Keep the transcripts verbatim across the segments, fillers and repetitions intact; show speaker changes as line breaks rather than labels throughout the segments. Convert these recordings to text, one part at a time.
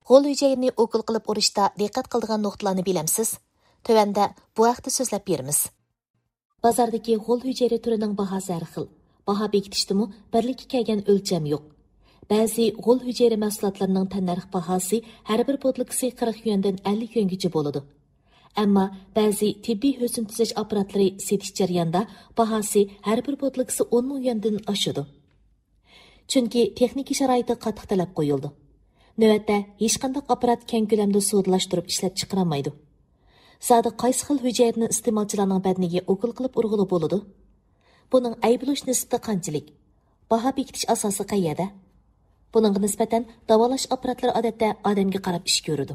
G'o'l hücayrini okul qilib urishda diqqat qildigan nuqtalarni bilamsiz? Tövəndə bu haqda so'zlab beramiz. Bozordagi g'o'l hücayra turining bahosi har xil. Baho bekitishdimi birlikka kelgan o'lcham yo'q. Ba'zi g'o'l hücayra mahsulotlarining tannarx bahosi har bir botlikasi qirq yuandan ellik yuangacha bo'ladi. Ammo ba'zi tibbiy husn tuzish apparatlari setish jarayonida bahosi har bir botlikasi o'n ming yuandan oshadi. Chunki texnik sharoiti qattiq talab qo'yildi. Növətdə hech qanday apparat keng ko'lamda sodalashtirib ishlab chiqarilmaydi. Zodi qaysi xil hücayrini iste'molchilarning badaniga o'kil qilib urg'ili bo'ladi? Buning ayblash nisbati qanchalik? Baho bekitish asosi qayerda? Buningga nisbatan davolash apparatlari odatda odamga qarab ish ko'radi.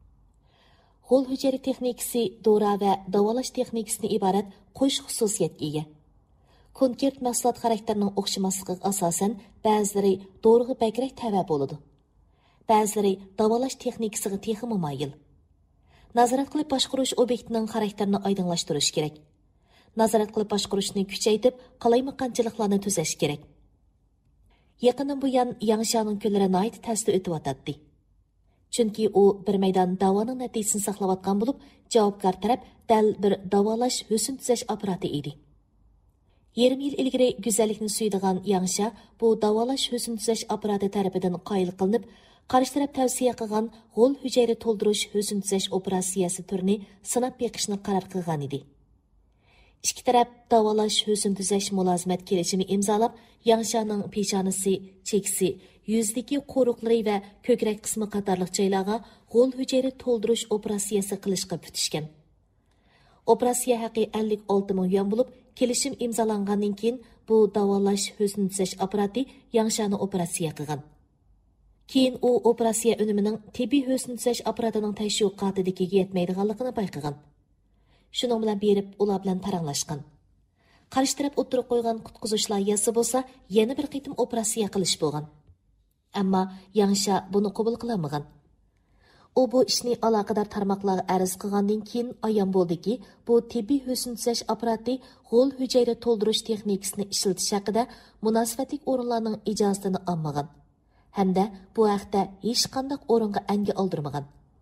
G'o'l hücayra texnikasi dora va davolash texnikasidan iborat qo'sh xususiyatga ega. Konkret mahsulot xarakterining o'xshamasligiga asosan ba'zilari doriga bakrak tava bo'ladi. Ba'zilari davolash texnikasiga texmi moyil. Nazorat qilib boshqarish obyektining xarakterini oydinlashtirish kerak. Nazorat qilib boshqarishni kuchaytirib, qalaymiqanchiliklarni tuzash kerak. Yaqindan buyon Yangshaning kunlari nihoyat ta'sir o'tyotdi. Chunki u bir maydon davoning natijasini saqlayotgan bo'lib, javobgar taraf dal bir davolash husn tuzash apparati edi. Yarim yil ilgari go'zallikni suydigan Yangsha bu davolash husn tuzash apparati tarafidan qoyil qilinib, qarshi taraf tavsiya qilgan g'o'l hücayra to'ldirish husn tuzash operatsiyasi turini sinab beqishni qaror qilgan edi. Ikki taraf davolash husn tuzash mulozimat kelishimi imzolab, Yangshaning peshonasi, cheksi, yuzdagi qo'riqlari va ko'krak qismi qatorliq joylarga g'o'l hücayra to'ldirish operatsiyasi qilishga tutishgan. Operatsiya haqi ellik olti ming yuan bo'lib, kelishim imzolangandan keyin bu davolash husn tuzash apparati Yangshaning operatsiya qilgan. Keyin u operatsiya unimining tibbiy husn tuzash apparatining tashviqotidagi yetmaydiganligini bayqagan. Shuning bilan berib ular bilan paranglashgan. Qarshi taraf o'tirib qo'ygan qutqizish loyihasi bo'lsa, yana bir qitim operatsiya qilish bo'lgan. Ammo Yangsha buni qabul qilmagan. U bu ishni aloqador tarmoqlarga arz qilgandan keyin ayon bo'ldiki, bu tibbiy husn tuzash apparati g'o'l hücayra to'ldirish texnikasini ishlatish haqida munosabatli o'rinlarning ijozatini olmagan. Hamda bu haqda hech qanday o'ringa anga oldirmagan.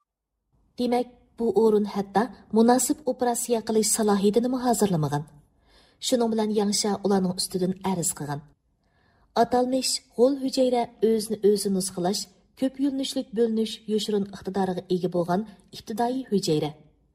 Demak, bu o'rin hatto munosib operatsiya qilish salohiyatini hozirlamagan. Shuning bilan Yangsha ularning ustidan arz qilgan. Atalmish g'o'l hücayra o'zini o'zi nusxalash, ko'p yo'linishlik bo'linish yoshirin iqtidoriga ega bo'lgan ibtidoiy hücayra.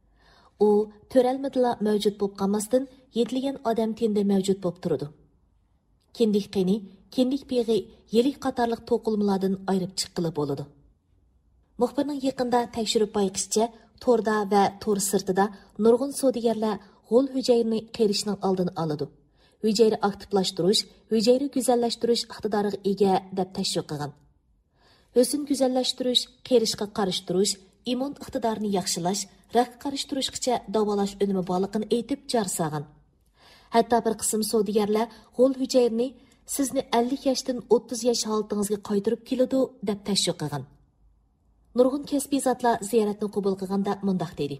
U to'ralmadila mavjud bo'lib qolmasdan yetilgan odam tenda mavjud bo'lib turadi. Kindik qini, kindik beg'i, yelik qatorliq to'qilmalardan ayirib chiqqili bo'ladi. Muxbirning yaqinda tekshirib bayqishcha, torda va tor sirtida nurg'un savdogarlar g'o'l hücayrini qerishning oldini oladi. Hücayra aktivlashtirish, hücayra go'zallashtirish iqtidoriga ega deb tashviq qilgan. Husn go'zallashtirish, qerishga qarishtirish, immun iqtidorini yaxshilash, raqqa qarishtirishgacha davolash unumi borligini aytib jarsagan. Hatto bir qism savdogarlar g'o'l hücayrini sizni ellik yoshdan o'ttiz yosh holatingizga qaytarib keladi deb tashviq qilgan. Nurg'un kasbiy zotlar ziyoratni qabul qilganda mundaq dedi.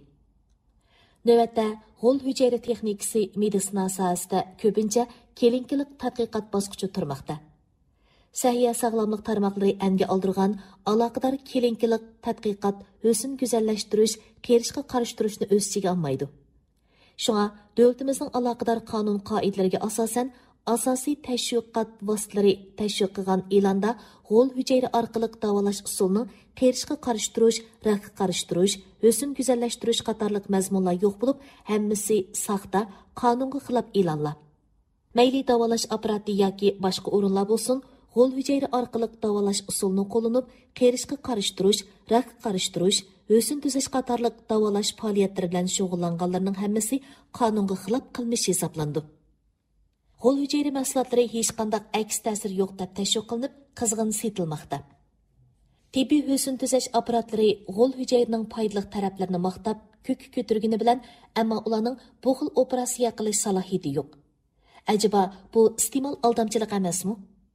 Navbatda g'o'l hücayra texnikasi meditsina sohasida ko'pincha kelinkilik tadqiqot bosqichi turmoqda. Sahiya sog'lomlik tarmoqlari anga oldirgan aloqador kelinkilik tadqiqot husn go'zallashtirish, qerishga qarishtirishni o'z ichiga olmaydi. Shunga davlatimizning aloqador qonun qoidalariga asosan asosiy tashviqot vositalari tashviq qilgan e'londa g'o'l hücayra orqali davolash usulini qerishga qarishtirish, raqqa qarishtirish, husn go'zallashtirish qatorliq mazmunlar yo'q bo'lib, hammasi saxta, qonunga xilof e'lonlar. Mayli davolash apparati yoki boshqa o'rinlar bo'lsin, g'o'l hücayra orqali davolash usulini qo'llanib, qerishga qarishtirish, raqqa qarishtirish, husn tuzash qatorliq davolash faoliyatlari bilan shug'ullanganlarning hammasi qonunga xilof qilmish hisoblandi. G'o'l hücayra mahsulotlari hech qanday aks ta'sir yo'q deb tashviq qilinib, qizg'in setilmoqda. Tibbiy husn tuzash apparatlari g'o'l hücayraning foydali taraflarini maqtab, ko'k ko'targani bilan, ammo ularning bu xil operatsiya qilish salohiyati yo'q. Acaba bu iste'mol aldamchilik emasmi?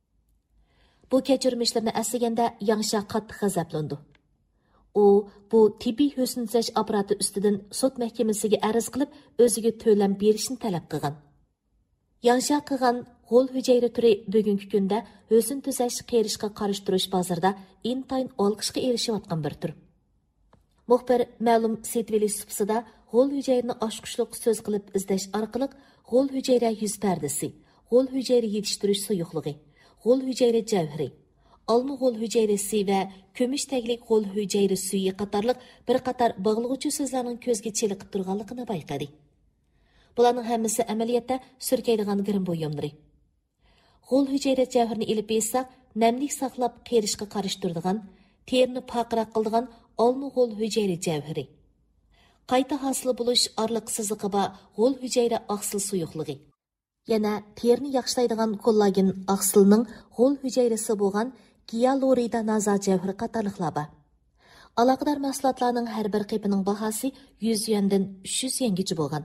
Bu kechirmishlarni aslaganda Yangsha qattiq g'azablandi. U bu tibbiy husn tuzash apparati ustidan sud mahkamasiga arz qilib, o'ziga to'lam berishni talab qilgan. Yangsha qilgan g'o'l hücayra turi bugungi kunda husn tuzash qerishga qarshi turish bozorida intayin olqishga erishayotgan bir tur. Muxbir ma'lum setveli supsida g'o'l hücayrini oshqushliq so'z qilib izlash orqali g'o'l hücayra yuz pardasi, g'o'l hücayra yetishtirish suyuqligi, g'o'l hücayra javhari, olma g'o'l hujayrasi va ko'mish taglik g'o'l hücayra suyi qatorliq bir qator bog'lig'uchi so'zlarning ko'zga cheliqib turganligini bayqadi. Bularning hammasi amaliyotda surkaydigan girim buyumlari. G'o'l hücayra javharini ilib yesaq, namlik saqlab qerishga qarshi turadigan, terini paqroq qiladigan olma g'o'l hücayra javhari. Qayta hosil bo'lish orliq siziqi bor g'o'l hücayra oqsil suyuqligi. Yana terini yaxshilaydigan kollagen oqsilning g'o'l hujayrasi bo'lgan gialurida naza javhari qatorliqlar bor. Aloqador mahsulotlarning har bir qipining bahosi yuz yuandan uch yuz yuangacha bo'lgan.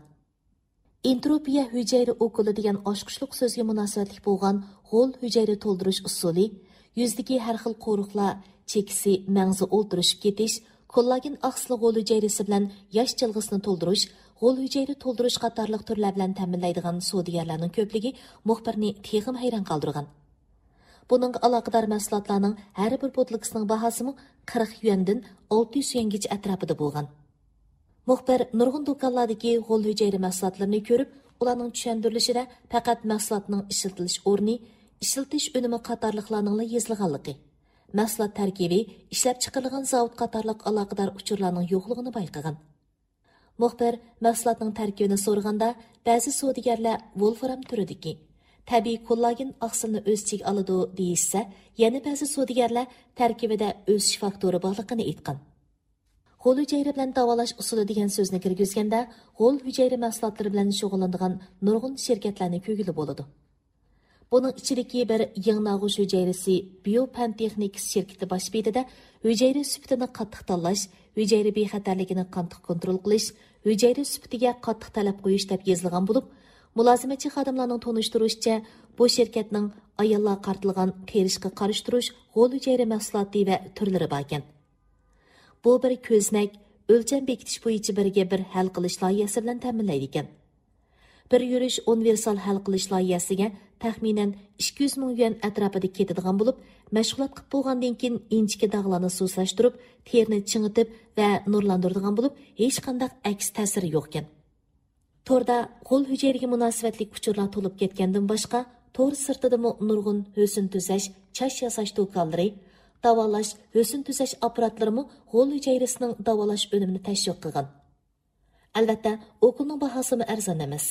Entropiya hücayra okuli degan oshqushliq so'zga munosabatli bo'lgan g'o'l hücayra to'ldirish usuli, yuzdagi har xil qo'riqlar, chekisi, mangzi o'ltirishib ketish, kollagen oqsil g'o'l hujayrasi bilan yosh jilg'isini to'ldirish, g'o'l hücayra to'ldirish qatorliq turlar bilan ta'minlaydigan savdogarlarning ko'pligi muxbirni texim hayron qoldirgan. Buning aloqador mahsulotlarning har bir botlыкасының bahosi qirq yuandan olti yuz yuangacha atrofida bo'lgan. Muxbir nurg'un do'konlardagi g'o'l hücayra mahsulotlarini ko'rib, ularning tushuntirilishida faqat mahsulotning ishlatilish o'rni, ishlatish unumi qatorliqlarning yozilganligi, mahsulot tarkibi, ishlab chiqarilgan zavod qatorliq aloqador uchurlarning yo'qligini bayqagan. Muxbir mahsulotning tarkibini so'raganda, ba'zi savdogarlar wolfram turidagi tabiiy kollagen oqsilni o'z ichiga oladi deyishsa, yana ba'zi savdogarlar tarkibida o'sish faktori borligini aytgan. G'o'l hücayra bilan davolash usuli degan so'zni kirgizganda, g'o'l hücayra mahsulotlari bilan shug'ullanadigan nurg'un shirkatlarni ko'gili bo'ladi. Buning ichidagi bir yangnag'ush hujayrasi Biopantexnics shirkati bosh betida hücayra sifatini qattiq tanlash, hücayra bexatarligini qattiq kontrol qilish, hücayra sifatiga qattiq talab qo'yish deb yozilgan bo'lib, mulozimatchi xodimlarning tonishtirishicha, bu shirkatning ayollar qartilgan qerishga qarshi turish g'o'l hücayra mahsuloti va turlari bor ekan. Bu bir ko'znak, o'lcham bekitish bo'yicha birga bir hal qilish loyihasi bilan ta'minlaydi ekan. Bir yurish universal hal qilish loyihasiga taxminan ikki yuz ming yuan atrofida ketadigan bo'lib, mashg'ulot qilib bo'lgandan keyin inchki dog'larni suvlashtirib, terini chingitib va nurlantiradigan bo'lib, hech qanday aks ta'siri yo'q ekan. To'rda g'o'l hücayraga munosabatli uchurlar to'lib ketgandan boshqa, to'r sirtida nurg'un husn tuzash, chash yasash do'konlari, davolash, husn tuzash apparatlarimi g'o'l hujayrasining davolash unumini tashviq qilgan. Albatta, okulning bahosi arzon emas.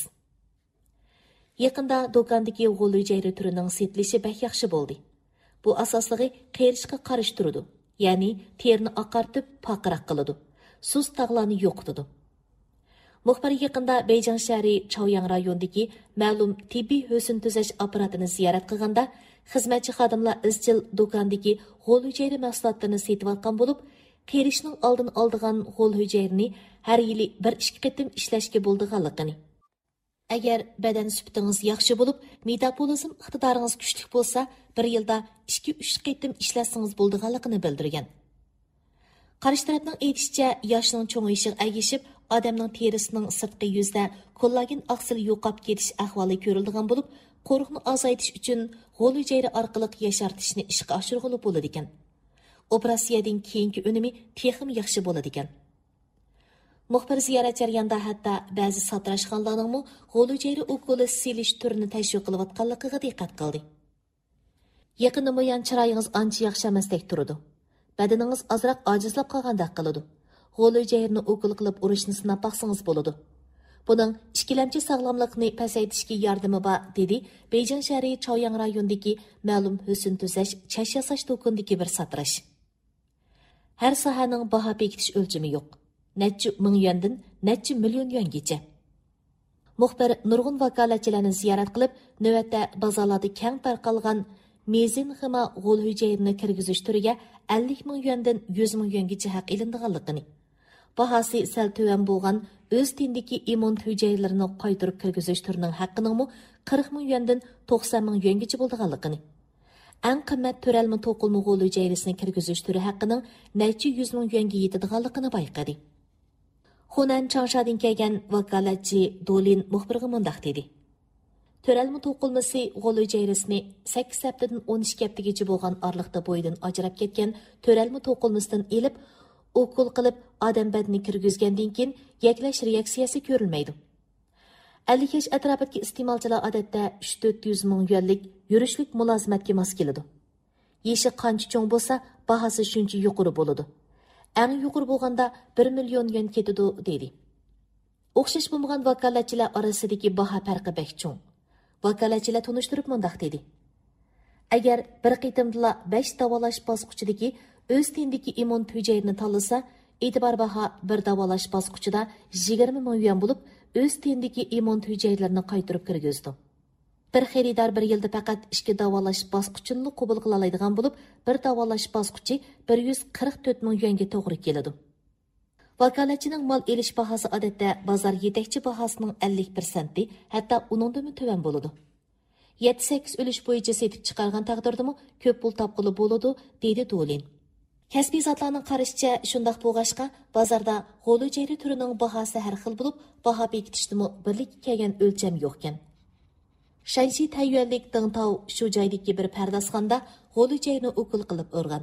Yaqinda do'kondagi g'o'l hujayra turining setilishi bak yaxshi bo'ldi. Bu asosligi qerishga qarshi turadi, ya'ni terini oqartib paqroq qiladi, sust tog'larni yo'qotadi. Muxbir yaqinda Beyjing shahri Chaoyang rayonidagi ma'lum tibbiy husn tuzash apparatini ziyorat qilganda, xizmatchi xodimlar izchil do'kondagi g'o'l hujayra mahsulotlarini setayotgan bo'lib, qerishning oldini oldigan g'o'l hujayrani har yili bir ikki qatim ishlashga bo'ldiganligini. Agar badan sifatingiz yaxshi bo'lib, metabolizm iqtidoringiz kuchli bo'lsa, bir yilda ikki uch qatim ishlasangiz bo'ldiganligini bildirgan. Qarshi tarafning aytishicha, yoshning cho'ng'ayishi agishib, odamning terisining sirtqi yuzda kollagen oqsil yo'qolib ketish ahvoli ko'rilgan bo'lib, qo'riqni azaytish uchun g'o'l hujayra orqali yashartishni ishga oshirg'ili bo'ladi ekan. Operatsiyadan keyingi unumi texim yaxshi bo'ladi ekan. Muxbir ziyorat jarayonida hatto ba'zi satrashxonlarning g'o'l hujayra ukoli silish turini tashviq qilayotganligiga diqqat qildi. Yaqinda mo'yan chiroyingiz ancha yaxshi emasdek turadi. Badaningiz ozroq ojizlab qolgandek qiladi. G'o'l hujayrani ukol qilib urishni sinab baqsangiz bo'ladi. Buning ikkilamchi sog'lomlikni pasaytirishga yordami bor, dedi Beyjing shahri Chaoyang rayonidagi ma'lum husn tuzash, chash yasash do'konidagi bir satrash. Har sohaning baho bekitish o'lchami yo'q. Necha ming yuandan necha million yuangacha. Muxbir nurg'un vakolatchilarni ziyorat qilib, navbatda bozorlarda keng tarqalgan mezin xima g'o'l hujayrini kirgizish turiga ellik ming yuandan yuz ming yuangacha haq ilindiganligini. Bahosi sal tuvan bo'lgan o'z tindagi immun hujayralarni qaytarib kirgizish turining haqqining qirq ming yuandan to'qson ming yuangacha bo'lganligini. Eng qimmat turalma to'qilma g'o'l hujayrasini kirgizish turi haqqining necha yuz ming yuanga yetadiganligini bayqadi. Hunan Changshadan kelgan vakolatchi Dolin muxbirga mundaq dedi. Төрәлмə to'qilmasi g'o'l hücrəsini sakkiz haftadan o'n ikki haftaga bo'lgan orliqda bo'yidan ajrab ketgan төрәлмə to'qilmasidan elib, ukol qilib odam badaniga kirgizgandan keyin yaklash reaksiyasi ko'rilmaydi. ellik yosh atrofidagi iste'molchilar odatda uch to'rt yuz ming yuanlik yurishlik mulozimatga mos keladi. Yeshi qancha cho'ng bo'lsa, bahasi shuncha yuqori bo'ladi. Eng yuqori bo'lganda bir million yuan ketadi dedi. O'xshash bo'lmagan vakolatchilar orasidagi baho farqi bek cho'ng. Vakolatchilar tunishtirib mundaq dedi. Agar bir qitimda besh davolash bosqichidagi o'z tendagi immun hujayrini tanlasa, e'tibor baho bir davolash bosqichida yigirma ming yuan bo'lib, o'z tendagi immun hujaylarini qaytarib kirgizdi. Bir xaridor bir yilda faqat ikki davolash bosqichini qabul qila oladigan bo'lib, bir davolash bosqichi bir yuz qirq to'rt ming yuanga to'g'ri keladi. Vakolatchining mol elish bahosi odatda bozor yetakchi bahosining ellik prosenti, hatto uningdan tuvan bo'ladi. yetti sakkiz ulush bo'yicha setib chiqargan taqdirdami ko'p pul topqili bo'ladi, dedi Dolin. Kasbiy zotlarning qarashicha, shundaq bo'lg'ashqa, bozorda g'o'l hujayra turining bahosi har xil bo'lib, baho bekitishdimi birlik kelgan o'lcham yo'q ekan. Shanxi Tayyuanlik Dingtao shu joydagi bir pardozxonda g'o'l hujayrani ukol qilib o'rgan.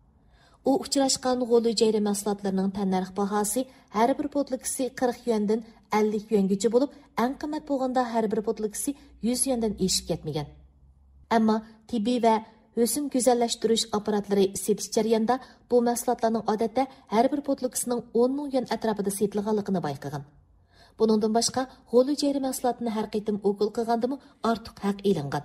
U uchrashgan g'o'l hujayra mahsulotlarining tannarx bahosi har bir potlikisi qirq yuandan ellik yuangacha bo'lib, eng qimmat bo'lganda har bir potlikisi yuz yuandan eshib ketmagan. Ammo tibbiy va husn go'zallashtirish apparatlari setish jarayonida bu mahsulotlarning odatda har bir potlikisining o'n ming yuan atrofida setilganligini bayqagan. Buningdan boshqa g'o'l hujayra mahsulotini har qitim ukol qilgandimi ortiq haq elingan.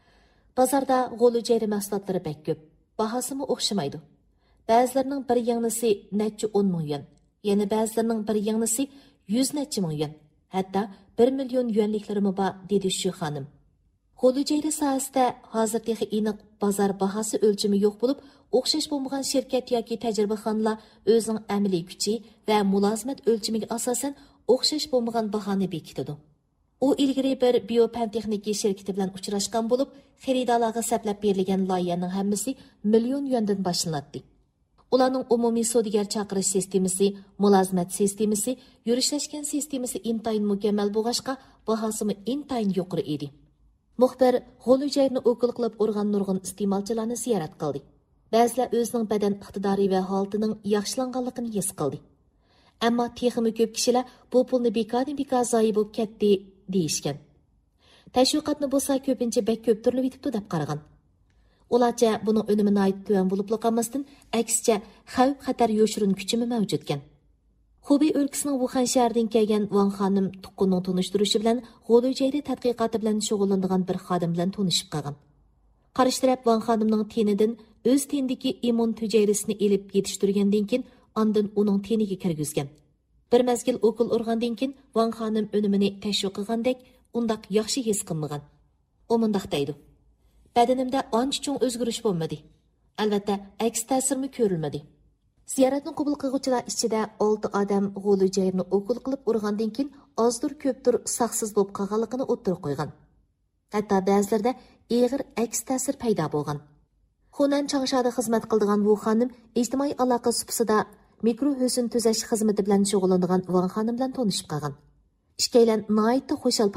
Bozorda g'o'l hujayra mahsulotlari bek ko'p, bahosimi o'xshamaydi. Ba'zilarining bir yangnisi necha o'n ming yuan, yana ba'zilarining bir yangnisi yuz necha ming yuan, hatto bir million yuanliklarimi bor, dedi shu xonim. G'o'l hujayra sohasida hozirda aniq bozor bahosi o'lchami yo'q bo'lib, o'xshash bo'lmagan shirkat yoki tajribaxonalar o'zining amaliy kuchi va mulozimat o'lchamiga asosan o'xshash bo'lmagan bahoni bekitadi. U ilgari bir biopantexnika shirkati bilan uchrashgan bo'lib, xaridorlarga saplab berilgan loyihaning hammasi million yuandan boshlanadi. Ularning umumiy savdogar chaqirish sistemasi, mulozimat sistemasi, yurishlashgan sistemasi intayin mukammal bo'lg'ashqa, bahosimi intayin yuqori edi. Muxbir g'o'l hujayrani ukol qilib o'rgan nurg'un iste'molchilarni ziyorat qildi. Ba'zilar o'zining badan iqtidori va holatining yaxshilanganligini his qildi. Ammo texmi ko'p kishilar bu pulni bekordan bekor zoyi bo'lib ketdi deyishgan. Tashviqotni bo'lsa ko'pincha bek ko'p turilib yetibdi deb qaragan. Ularcha buning unumi noyit tuvan bo'lib qolmasdan, aksicha xavf xatar yo'shirin kuchimi mavjud ekan. Xubey o'lkasining Wuhan shahridan kelgan Wang xonim tuqqunning tunishtirishi bilan g'o'l hujayra tadqiqoti bilan shug'ullanadigan bir xodim bilan tunishib qolgan. Qarish taraf Wang xonimning tenidan o'z tenidagi immun hujayrasini elib yetishtirgandan keyin ondan uning teniga kirgizgan. Bir mezgil ukol urgandan keyin Wang xonim unumini tashviq qilgandek, undaq yaxshi his qilmagan. U mundaq deydi: Badanimda ancha cho'ng o'zgarish bo'lmadi. Albatta, aks ta'sirmi ko'rilmadi. Ziyoratni qabul qiluvchilar ichida olti odam g'o'l hujayrani ukol qilib urgandan keyin ozdir ko'pdir saqsiz bo'lib qolganligini o'ttirib qo'ygan. Hatto ba'zilarda og'ir aks ta'sir paydo bo'lgan. Xunan Changshada xizmat qildigan Wu xonim ijtimoiy aloqa supsida mikro husn tuzash xizmati bilan shug'ullanadigan Wang xonim bilan tanishib qolgan. Ishkaylan nihoyatda xushal